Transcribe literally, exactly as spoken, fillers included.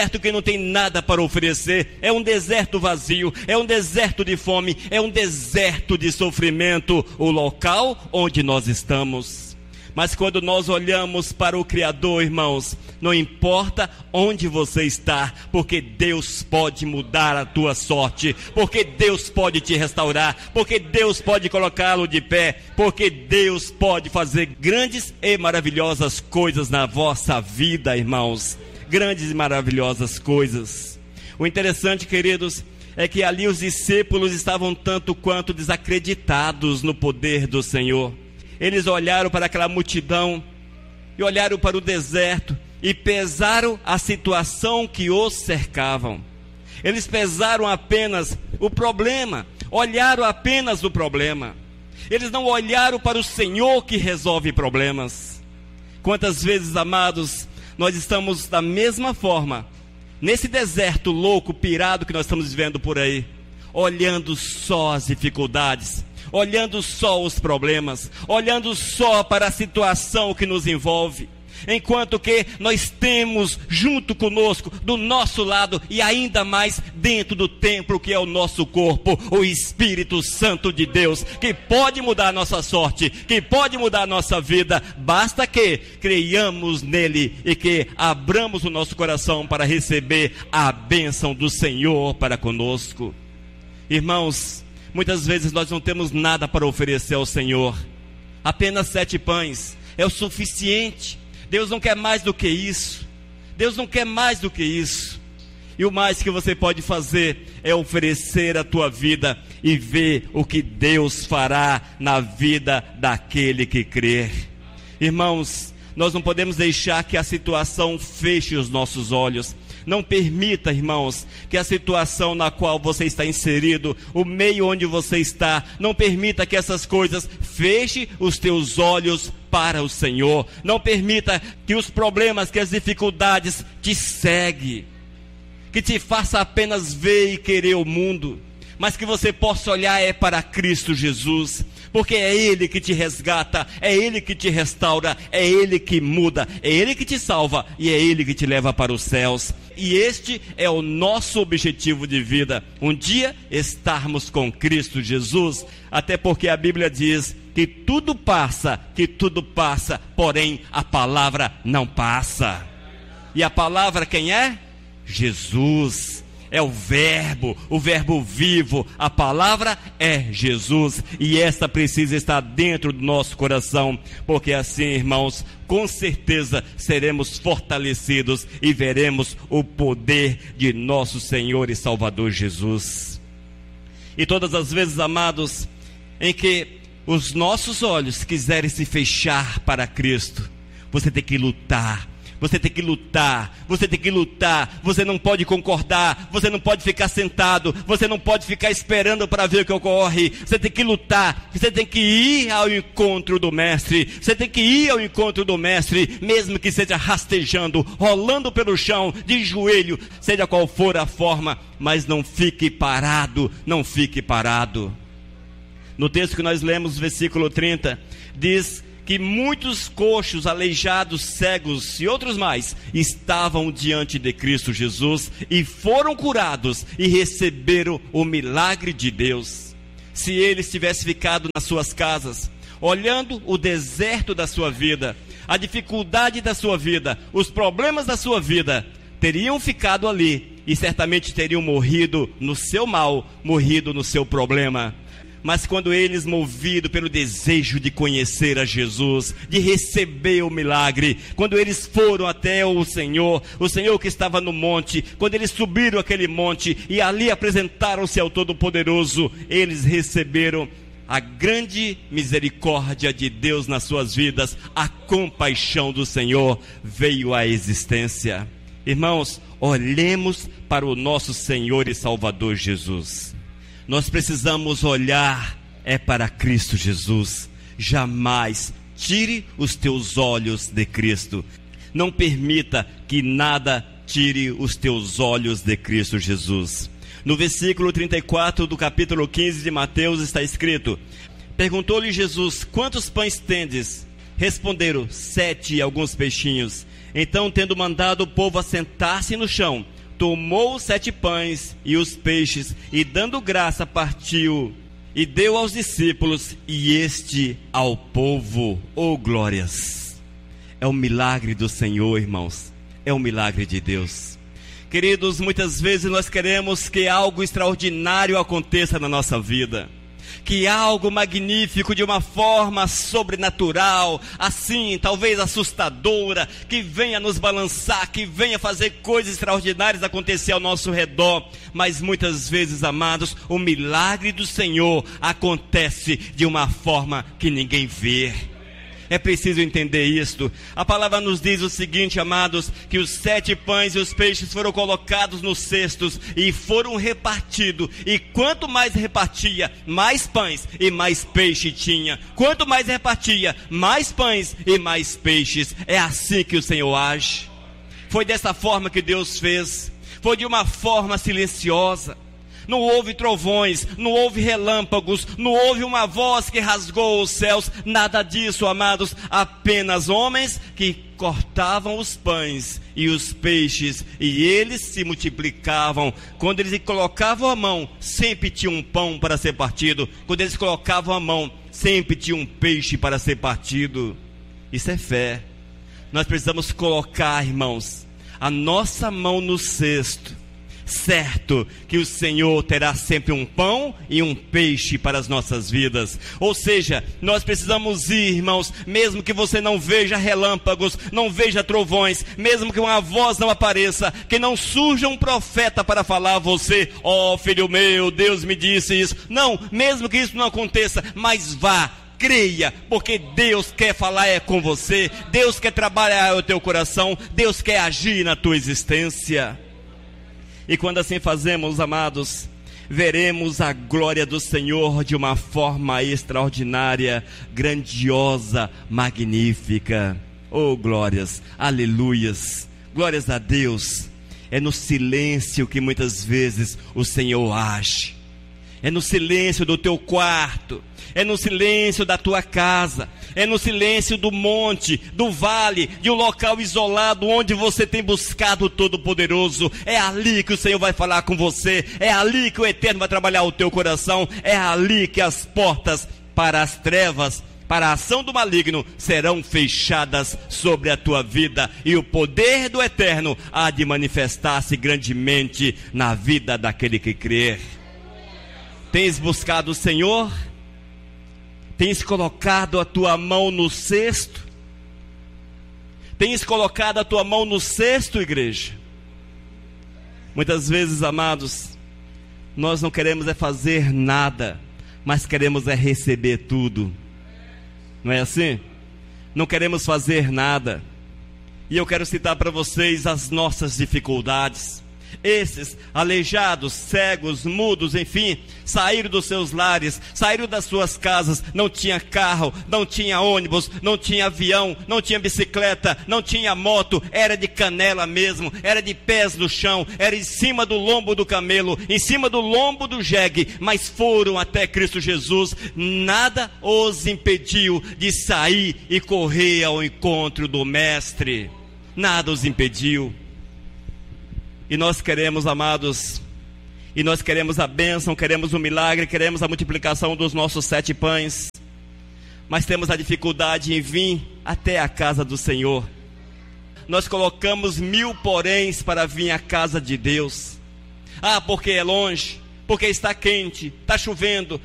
deserto que não tem nada para oferecer, é um deserto vazio, é um deserto de fome, é um deserto de sofrimento, o local onde nós estamos. Mas quando nós olhamos para o Criador, irmãos, não importa onde você está, porque Deus pode mudar a tua sorte, porque Deus pode te restaurar, porque Deus pode colocá-lo de pé, porque Deus pode fazer grandes e maravilhosas coisas na vossa vida, irmãos. Grandes e maravilhosas coisas. O interessante, queridos, é que ali os discípulos estavam tanto quanto desacreditados no poder do Senhor. Eles olharam para aquela multidão e olharam para o deserto e pesaram a situação que os cercavam. Eles pesaram apenas o problema, olharam apenas o problema. Eles não olharam para o Senhor que resolve problemas. Quantas vezes, amados, nós estamos da mesma forma, nesse deserto louco, pirado que nós estamos vivendo por aí, olhando só as dificuldades, olhando só os problemas, olhando só para a situação que nos envolve, enquanto que nós temos junto conosco, do nosso lado e ainda mais dentro do templo que é o nosso corpo, o Espírito Santo de Deus, que pode mudar a nossa sorte, que pode mudar a nossa vida, basta que creiamos nele e que abramos o nosso coração para receber a bênção do Senhor para conosco. Irmãos, muitas vezes nós não temos nada para oferecer ao Senhor, apenas sete pães é o suficiente. Deus não quer mais do que isso. Deus não quer mais do que isso. E o mais que você pode fazer é oferecer a tua vida e ver o que Deus fará na vida daquele que crer. Irmãos, nós não podemos deixar que a situação feche os nossos olhos. Não permita, irmãos, que a situação na qual você está inserido, o meio onde você está, não permita que essas coisas feche os teus olhos para o Senhor. Não permita que os problemas, que as dificuldades te seguem, que te faça apenas ver e querer o mundo, mas que você possa olhar é para Cristo Jesus, porque é Ele que te resgata, é Ele que te restaura, é Ele que muda, é Ele que te salva e é Ele que te leva para os céus. E este é o nosso objetivo de vida, um dia estarmos com Cristo Jesus, até porque a Bíblia diz que tudo passa, que tudo passa, porém a palavra não passa. E a palavra quem é? Jesus. É o verbo, o verbo vivo, a palavra é Jesus, e esta precisa estar dentro do nosso coração, porque assim, irmãos, com certeza seremos fortalecidos e veremos o poder de nosso Senhor e Salvador Jesus. E todas as vezes, amados, em que os nossos olhos quiserem se fechar para Cristo, você tem que lutar. Você tem que lutar, você tem que lutar, você não pode concordar, você não pode ficar sentado, você não pode ficar esperando para ver o que ocorre, você tem que lutar, você tem que ir ao encontro do Mestre, você tem que ir ao encontro do Mestre, mesmo que seja rastejando, rolando pelo chão, de joelho, seja qual for a forma, mas não fique parado, não fique parado. No texto que nós lemos, versículo trinta, diz que muitos coxos, aleijados, cegos e outros mais estavam diante de Cristo Jesus e foram curados e receberam o milagre de Deus. Se eles tivessem ficado nas suas casas, olhando o deserto da sua vida, a dificuldade da sua vida, os problemas da sua vida, teriam ficado ali e certamente teriam morrido no seu mal, morrido no seu problema. Mas quando eles, movidos pelo desejo de conhecer a Jesus, de receber o milagre, quando eles foram até o Senhor, o Senhor que estava no monte, quando eles subiram aquele monte e ali apresentaram-se ao Todo-Poderoso, eles receberam a grande misericórdia de Deus nas suas vidas, a compaixão do Senhor veio à existência. Irmãos, olhemos para o nosso Senhor e Salvador Jesus. Nós precisamos olhar é para Cristo Jesus. Jamais tire os teus olhos de Cristo. Não permita que nada tire os teus olhos de Cristo Jesus. No versículo trinta e quatro do capítulo quinze de Mateus está escrito: perguntou-lhe Jesus: quantos pães tendes? Responderam: sete e alguns peixinhos. Então, tendo mandado o povo assentar-se no chão, tomou os sete pães e os peixes, e dando graça, partiu, e deu aos discípulos, e este ao povo. Oh, glórias! É o milagre do Senhor, irmãos. É o milagre de Deus. Queridos, muitas vezes nós queremos que algo extraordinário aconteça na nossa vida, que algo magnífico, de uma forma sobrenatural, assim, talvez assustadora, que venha nos balançar, que venha fazer coisas extraordinárias acontecer ao nosso redor. Mas muitas vezes, amados, o milagre do Senhor acontece de uma forma que ninguém vê. É preciso entender isto. A palavra nos diz o seguinte, amados, que os sete pães e os peixes foram colocados nos cestos e foram repartidos. E quanto mais repartia, mais pães e mais peixe tinha. Quanto mais repartia, mais pães e mais peixes. É assim que o Senhor age. Foi dessa forma que Deus fez. Foi de uma forma silenciosa. Não houve trovões, não houve relâmpagos, não houve uma voz que rasgou os céus, nada disso, amados, apenas homens que cortavam os pães e os peixes, e eles se multiplicavam. Quando eles colocavam a mão, sempre tinha um pão para ser partido. Quando eles colocavam a mão, sempre tinha um peixe para ser partido. Isso é fé. Nós precisamos colocar, irmãos, a nossa mão no cesto, certo que o Senhor terá sempre um pão e um peixe para as nossas vidas. Ou seja, nós precisamos ir, irmãos, mesmo que você não veja relâmpagos, não veja trovões, mesmo que uma voz não apareça, que não surja um profeta para falar a você: ó, filho meu, Deus me disse isso. Não, mesmo que isso não aconteça, mas vá, creia, porque Deus quer falar é com você, Deus quer trabalhar o teu coração, Deus quer agir na tua existência. E quando assim fazemos, amados, veremos a glória do Senhor de uma forma extraordinária, grandiosa, magnífica. Oh, glórias, aleluias, glórias a Deus. É no silêncio que muitas vezes o Senhor age. É no silêncio do teu quarto, é no silêncio da tua casa, é no silêncio do monte, do vale, de um local isolado onde você tem buscado o Todo-Poderoso. É ali que o Senhor vai falar com você, é ali que o Eterno vai trabalhar o teu coração, é ali que as portas para as trevas, para a ação do maligno, serão fechadas sobre a tua vida, e o poder do Eterno há de manifestar-se grandemente na vida daquele que crer. Tens buscado o Senhor? Tens colocado a tua mão no cesto? Tens colocado a tua mão no cesto, igreja? Muitas vezes, amados, nós não queremos é fazer nada, mas queremos é receber tudo. Não é assim? Não queremos fazer nada. E eu quero citar para vocês as nossas dificuldades. Esses aleijados, cegos, mudos, enfim, saíram dos seus lares, saíram das suas casas. Não tinha carro, não tinha ônibus, não tinha avião, não tinha bicicleta, não tinha moto. Era de canela mesmo, era de pés no chão, era em cima do lombo do camelo, em cima do lombo do jegue. Mas foram até Cristo Jesus. Nada os impediu de sair e correr ao encontro do Mestre. Nada os impediu. E nós queremos, amados, e nós queremos a bênção, queremos o milagre, queremos a multiplicação dos nossos sete pães, mas temos a dificuldade em vir até a casa do Senhor. Nós colocamos mil poréns para vir à casa de Deus. Ah, porque é longe, porque está quente, está chovendo,